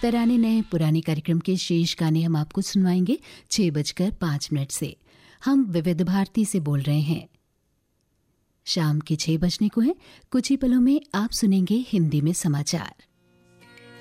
तराने नए पुराने कार्यक्रम के शेष गाने हम आपको सुनवाएंगे 6:05 से। हम विविध भारती से बोल रहे हैं। शाम के 6 बजने को है। कुछ ही पलों में आप सुनेंगे हिंदी में समाचार।